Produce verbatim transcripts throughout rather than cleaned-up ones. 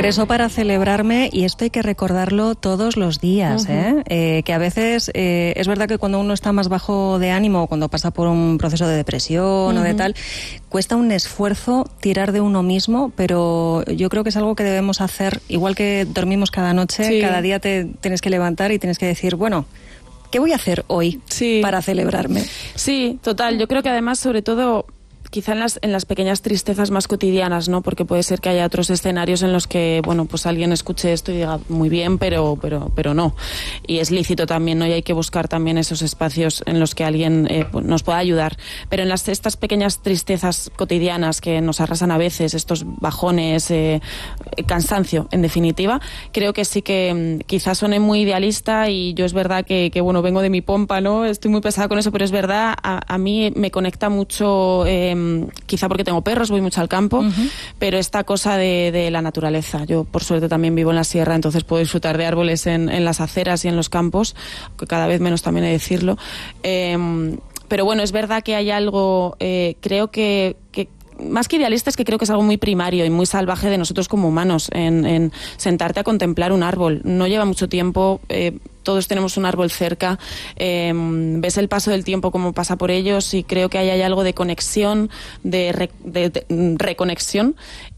Regreso para celebrarme, y esto hay que recordarlo todos los días, uh-huh. ¿eh? Eh, que a veces eh, es verdad que cuando uno está más bajo de ánimo, cuando pasa por un proceso de depresión uh-huh. o de tal, cuesta un esfuerzo tirar de uno mismo, pero yo creo que es algo que debemos hacer, igual que dormimos cada noche, sí. cada día te tienes que levantar y tienes que decir, bueno, ¿qué voy a hacer hoy sí. para celebrarme? Sí, total. Yo creo que además, sobre todo, quizá en las, en las pequeñas tristezas más cotidianas, ¿no? Porque puede ser que haya otros escenarios en los que, bueno, pues alguien escuche esto y diga, muy bien, pero, pero, pero no. Y es lícito también, ¿no? Y hay que buscar también esos espacios en los que alguien eh, pues nos pueda ayudar. Pero en las, estas pequeñas tristezas cotidianas que nos arrasan a veces, estos bajones, eh, cansancio, en definitiva, creo que sí que mm, quizás suene muy idealista, y yo es verdad que, que, bueno, vengo de mi pompa, ¿no? Estoy muy pesada con eso, pero es verdad, a, a mí me conecta mucho, eh, quizá porque tengo perros, voy mucho al campo, uh-huh. pero esta cosa de, de la naturaleza. Yo, por suerte, también vivo en la sierra, entonces puedo disfrutar de árboles en, en las aceras y en los campos, que cada vez menos también he de decirlo. Eh, pero bueno, es verdad que hay algo, eh, creo que, que más que idealista, es que creo que es algo muy primario y muy salvaje de nosotros como humanos, en, en sentarte a contemplar un árbol. No lleva mucho tiempo, eh, todos tenemos un árbol cerca, eh, ves el paso del tiempo como pasa por ellos, y creo que ahí hay algo de conexión, de, re, de, de reconexión,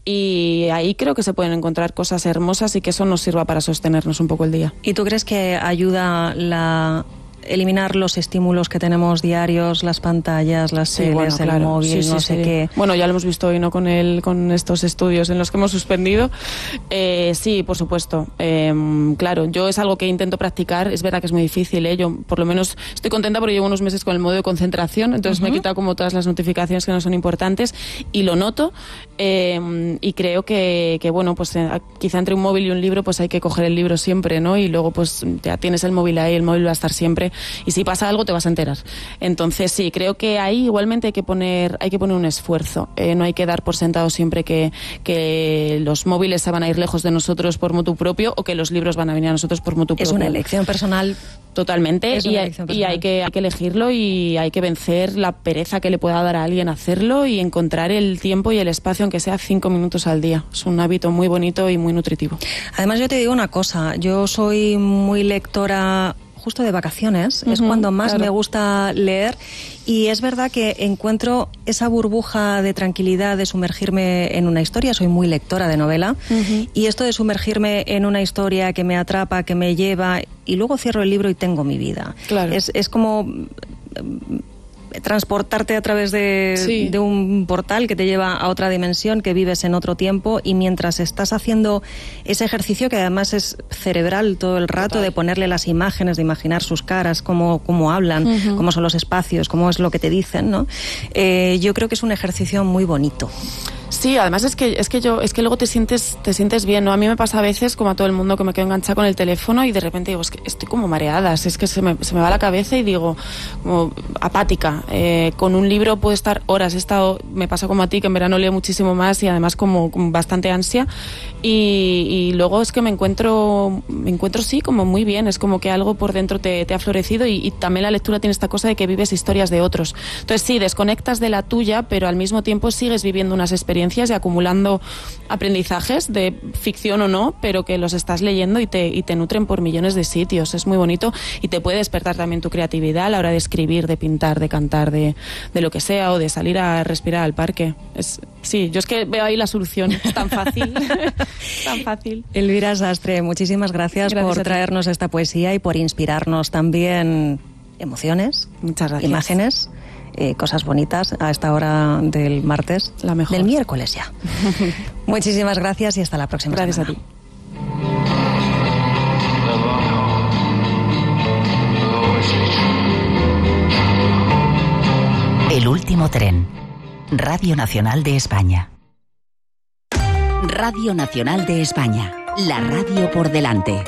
y ahí creo que se pueden encontrar cosas hermosas y que eso nos sirva para sostenernos un poco el día. ¿Y tú crees que ayuda la eliminar los estímulos que tenemos diarios, las pantallas, las sí, teles, bueno, el claro. móvil, sí, no sí, sé sí. qué? Bueno, ya lo hemos visto hoy, ¿no? Con el, con estos estudios en los que hemos suspendido. Eh, sí, por supuesto. Eh, claro, yo es algo que intento practicar. Es verdad que es muy difícil, ¿eh? Yo por lo menos estoy contenta porque llevo unos meses con el modo de concentración, entonces uh-huh. me he quitado como todas las notificaciones que no son importantes, y lo noto. Eh, y creo que, que bueno, pues eh, quizá entre un móvil y un libro, pues hay que coger el libro siempre, ¿no? Y luego pues ya tienes el móvil ahí, el móvil va a estar siempre, y si pasa algo te vas a enterar. Entonces sí, creo que ahí igualmente hay que poner hay que poner un esfuerzo. Eh, no hay que dar por sentado siempre que, que los móviles se van a ir lejos de nosotros por motu propio, o que los libros van a venir a nosotros por motu propio. Es una elección personal. Totalmente, y, hay, personal. y hay, que, hay que elegirlo, y hay que vencer la pereza que le pueda dar a alguien hacerlo, y encontrar el tiempo y el espacio, aunque sea cinco minutos al día. Es un hábito muy bonito y muy nutritivo. Además, yo te digo una cosa, yo soy muy lectora justo de vacaciones, uh-huh, es cuando más claro. me gusta leer, y es verdad que encuentro esa burbuja de tranquilidad de sumergirme en una historia. Soy muy lectora de novela, uh-huh. y esto de sumergirme en una historia que me atrapa, que me lleva, y luego cierro el libro y tengo mi vida. Claro. Es, es como transportarte a través de, sí. de un portal que te lleva a otra dimensión, que vives en otro tiempo, y mientras estás haciendo ese ejercicio, que además es cerebral todo el rato, Total. de ponerle las imágenes, de imaginar sus caras, cómo, cómo hablan, uh-huh. cómo son los espacios, cómo es lo que te dicen, ¿no? Eh, yo creo que es un ejercicio muy bonito. Sí, además es que es que yo es que luego te sientes te sientes bien, ¿no? A mí me pasa a veces, como a todo el mundo, que me quedo enganchada con el teléfono y de repente digo, es que estoy como mareada, es que se me, se me va la cabeza y digo, como apática. Eh, con un libro puedo estar horas, he estado, me pasa como a ti, que en verano leo muchísimo más y además como, como bastante ansia, y, y luego es que me encuentro, me encuentro sí, como muy bien, es como que algo por dentro te, te ha florecido, y, y también la lectura tiene esta cosa de que vives historias de otros. Entonces sí, desconectas de la tuya, pero al mismo tiempo sigues viviendo unas experiencias y acumulando aprendizajes, de ficción o no, pero que los estás leyendo y te, y te nutren por millones de sitios. Es muy bonito, y te puede despertar también tu creatividad a la hora de escribir, de pintar, de cantar, de, de lo que sea, o de salir a respirar al parque. Es, sí, yo es que veo ahí la solución. Es tan fácil. tan fácil. Elvira Sastre, muchísimas gracias, gracias por traernos esta poesía y por inspirarnos también emociones, Muchas gracias. imágenes. Eh, cosas bonitas a esta hora del martes, la mejor. Del miércoles ya. Muchísimas gracias y hasta la próxima Gracias semana. a ti. El último tren. Radio Nacional de España. Radio Nacional de España. La radio por delante.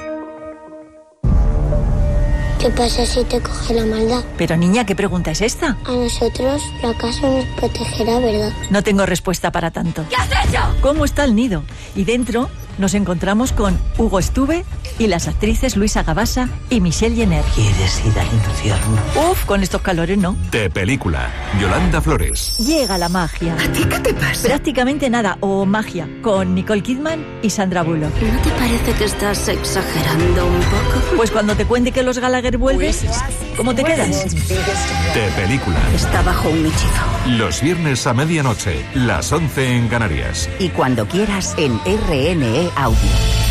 ¿Qué pasa si te coge la maldad? Pero niña, ¿qué pregunta es esta? A nosotros la casa nos protegerá, ¿verdad? No tengo respuesta para tanto. ¿Qué has hecho? ¿Cómo está el nido? Y dentro, nos encontramos con Hugo Estuve y las actrices Luisa Gabasa y Michelle Jenner. ¿Quieres ir al infierno? Uf, con estos calores no. De película, Yolanda Flores. Llega la magia. ¿A ti qué te pasa? Prácticamente nada, o magia, con Nicole Kidman y Sandra Bullock. ¿No te parece que estás exagerando un poco? Pues cuando te cuente que los Gallagher vuelven, ¿cómo te quedas? De película. Está bajo un hechizo. Los viernes a medianoche, las once en Canarias. Y cuando quieras en R N E Audio.